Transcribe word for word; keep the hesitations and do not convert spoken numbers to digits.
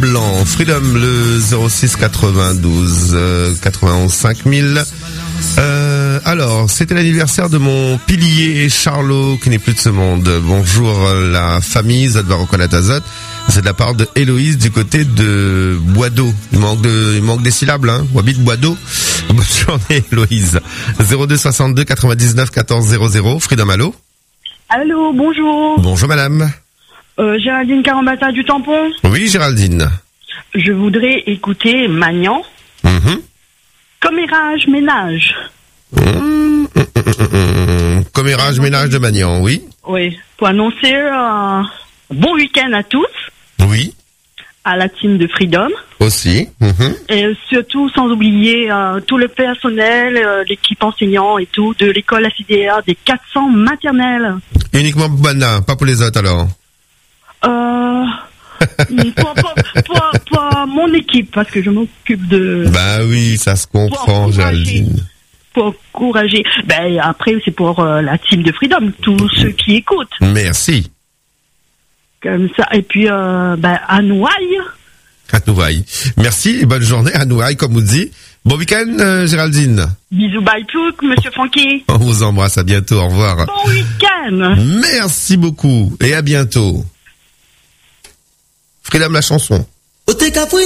Blanc. Freedom, le zéro six quatre-vingt-douze euh, quatre-vingt-onze cinq mille. Euh, alors, c'était l'anniversaire de mon pilier Charlot qui n'est plus de ce monde. Bonjour la famille, Zot va reconnaître à Zot. C'est de la part de Héloïse du côté de Boideau. Il manque de, il manque des syllabes, hein. Wabit Boideau. Bonne journée, Héloïse. zéro deux soixante-deux quatre-vingt-dix-neuf quatorze zéro zéro. Freedom, allô? Allô, bonjour. Bonjour, madame. Euh, Géraldine Carambata du Tampon. Oui, Géraldine. Je voudrais écouter Magnan. Mm-hmm. Commérage ménage. Mmh, mmh, mmh, mmh. Commérage ménage de Magnan, oui. Oui, pour annoncer un bon week-end à tous. Oui. À la team de Freedom. Aussi. Mmh. Et surtout, sans oublier euh, tout le personnel, euh, l'équipe enseignant et tout, de l'école A C D A des quatre cents maternelles. Uniquement pour Bana, pas pour les autres alors. Euh... pour, pour, pour, pour mon équipe, parce que je m'occupe de... Bah oui, ça se comprend, Géraldine. Pour encourager. Ben, après, c'est pour euh, la team de Freedom, tous ceux qui écoutent. Merci. Comme ça. Et puis, euh, ben, à Nouaille. À Nouaille. Merci et bonne journée à Nouaille, comme vous dit. Bon week-end, euh, Géraldine. Bisous, bye, plouk, monsieur Francky. On vous embrasse, à bientôt, au revoir. Bon week-end. Merci beaucoup et à bientôt. Freedom la chanson.